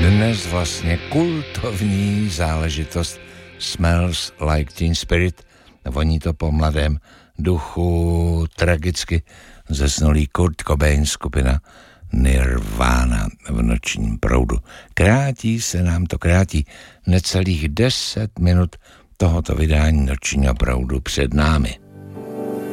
Dnes vlastně kultovní záležitost Smells Like Teen Spirit, voní to po mladém duchu, tragicky zesnulý Kurt Cobain, skupina Nirvana v nočním proudu. Krátí se nám to, necelých 10 minut tohoto vydání nočního proudu před námi.